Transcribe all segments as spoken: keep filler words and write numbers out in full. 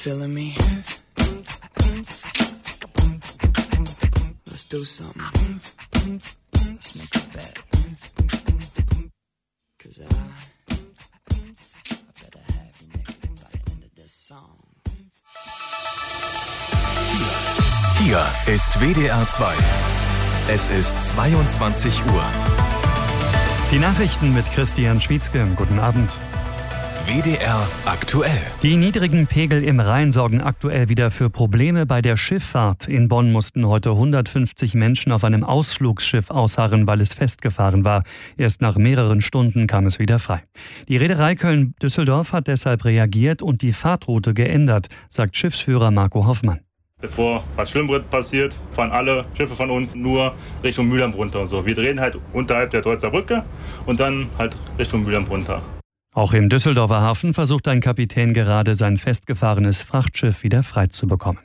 feeling me? Let's do something. Let's make a bet. Cause I, I better have you naked by the end of this song. Hier ist W D R zwei. Es ist zweiundzwanzig Uhr. Die Nachrichten mit Christian Schwietzke. Guten Abend. W D R aktuell. Die niedrigen Pegel im Rhein sorgen aktuell wieder für Probleme bei der Schifffahrt. In Bonn mussten heute hundertfünfzig Menschen auf einem Ausflugsschiff ausharren, weil es festgefahren war. Erst nach mehreren Stunden kam es wieder frei. Die Reederei Köln-Düsseldorf hat deshalb reagiert und die Fahrtroute geändert, sagt Schiffsführer Marco Hoffmann. Bevor was Schlimmres passiert, fahren alle Schiffe von uns nur Richtung Mülheim runter. So, wir drehen halt unterhalb der Deutzer Brücke und dann halt Richtung Mülheim runter. Auch im Düsseldorfer Hafen versucht ein Kapitän gerade, sein festgefahrenes Frachtschiff wieder freizubekommen.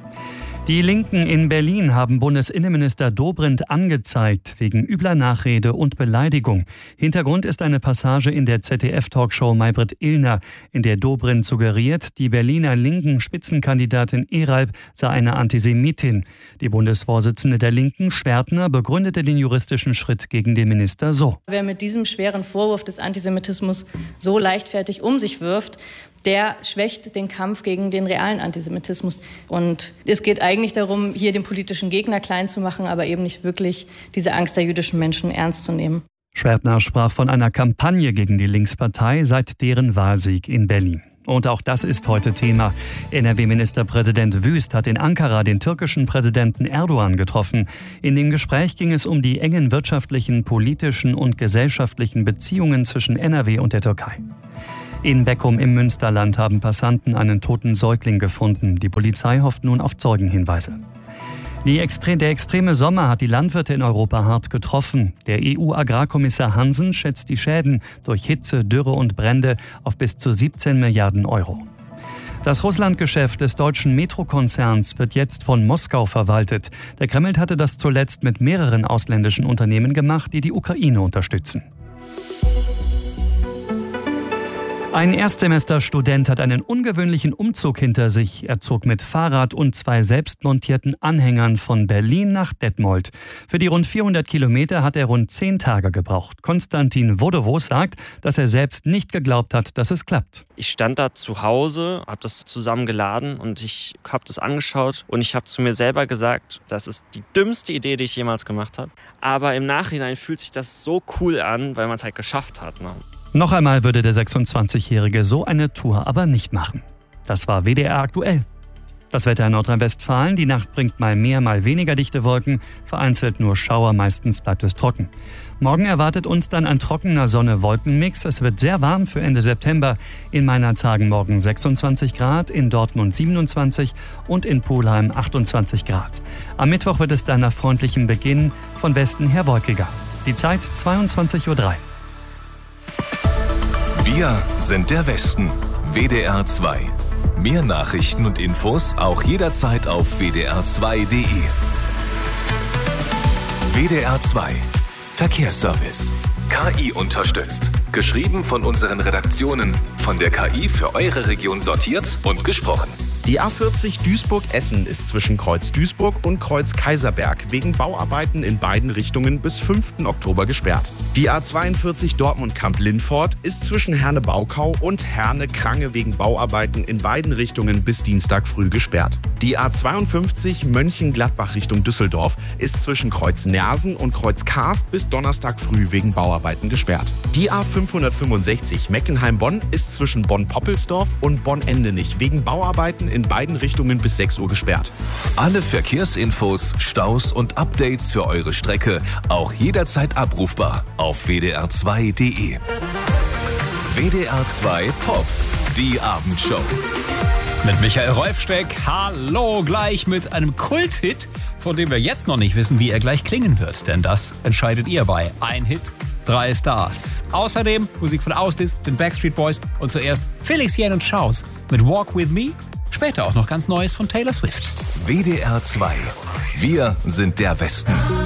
Die Linken in Berlin haben Bundesinnenminister Dobrindt angezeigt wegen übler Nachrede und Beleidigung. Hintergrund ist eine Passage in der Z D F-Talkshow Maybrit Illner, in der Dobrindt suggeriert, die Berliner linken Spitzenkandidatin Eralb sei eine Antisemitin. Die Bundesvorsitzende der Linken, Schwertner, begründete den juristischen Schritt gegen den Minister so. Wer mit diesem schweren Vorwurf des Antisemitismus so leichtfertig um sich wirft, der schwächt den Kampf gegen den realen Antisemitismus. Und es geht eigentlich darum, hier den politischen Gegner klein zu machen, aber eben nicht wirklich diese Angst der jüdischen Menschen ernst zu nehmen. Schwertner sprach von einer Kampagne gegen die Linkspartei seit deren Wahlsieg in Berlin. Und auch das ist heute Thema. N R W-Ministerpräsident Wüst hat in Ankara den türkischen Präsidenten Erdogan getroffen. In dem Gespräch ging es um die engen wirtschaftlichen, politischen und gesellschaftlichen Beziehungen zwischen N R W und der Türkei. In Beckum im Münsterland haben Passanten einen toten Säugling gefunden. Die Polizei hofft nun auf Zeugenhinweise. Die Extre- der extreme Sommer hat die Landwirte in Europa hart getroffen. Der E U-Agrarkommissar Hansen schätzt die Schäden durch Hitze, Dürre und Brände auf bis zu siebzehn Milliarden Euro. Das Russlandgeschäft des deutschen Metro-Konzerns wird jetzt von Moskau verwaltet. Der Kreml hatte das zuletzt mit mehreren ausländischen Unternehmen gemacht, die die Ukraine unterstützen. Ein Erstsemesterstudent hat einen ungewöhnlichen Umzug hinter sich. Er zog mit Fahrrad und zwei selbstmontierten Anhängern von Berlin nach Detmold. Für die rund vierhundert Kilometer hat er rund zehn Tage gebraucht. Konstantin Vodovos sagt, dass er selbst nicht geglaubt hat, dass es klappt. Ich stand da zu Hause, habe das zusammen geladen und ich habe das angeschaut und ich habe zu mir selber gesagt, das ist die dümmste Idee, die ich jemals gemacht habe. Aber im Nachhinein fühlt sich das so cool an, weil man es halt geschafft hat. Ne? Noch einmal würde der sechsundzwanzigjährige so eine Tour aber nicht machen. Das war W D R aktuell. Das Wetter in Nordrhein-Westfalen. Die Nacht bringt mal mehr, mal weniger dichte Wolken. Vereinzelt nur Schauer, meistens bleibt es trocken. Morgen erwartet uns dann ein trockener Sonne-Wolken-Mix. Es wird sehr warm für Ende September. In Meinerzhagen morgen sechsundzwanzig Grad, in Dortmund siebenundzwanzig und in Pulheim achtundzwanzig Grad. Am Mittwoch wird es dann nach freundlichem Beginn von Westen her wolkiger. Die Zeit zweiundzwanzig Uhr drei. Wir sind der Westen. W D R zwei. Mehr Nachrichten und Infos auch jederzeit auf w d r zwei punkt d e. W D R zwei. Verkehrsservice. K I unterstützt. Geschrieben von unseren Redaktionen. Von der K I für eure Region sortiert und gesprochen. Die A vierzig Duisburg-Essen ist zwischen Kreuz Duisburg und Kreuz Kaiserberg wegen Bauarbeiten in beiden Richtungen bis fünften Oktober gesperrt. Die A zweiundvierzig Dortmund-Kamp-Lindfort ist zwischen Herne-Baukau und Herne-Krange wegen Bauarbeiten in beiden Richtungen bis Dienstag früh gesperrt. Die A zweiundfünfzig Mönchengladbach Richtung Düsseldorf ist zwischen Kreuz Nersen und Kreuz Karst bis Donnerstag früh wegen Bauarbeiten gesperrt. Die A fünfhundertfünfundsechzig Meckenheim-Bonn ist zwischen Bonn-Poppelsdorf und Bonn-Endenich wegen Bauarbeiten in beiden Richtungen bis sechs Uhr gesperrt. Alle Verkehrsinfos, Staus und Updates für eure Strecke auch jederzeit abrufbar auf w d r zwei punkt d e. W D R zwei Pop, die Abendshow. Mit Michael Rolfsteck, hallo, gleich mit einem Kulthit, von dem wir jetzt noch nicht wissen, wie er gleich klingen wird. Denn das entscheidet ihr bei Ein Hit, drei Stars. Außerdem Musik von Ausdis, den Backstreet Boys und zuerst Felix Jähn und Schaus mit Walk With Me. Später auch noch ganz Neues von Taylor Swift. W D R zwei. Wir sind der Westen.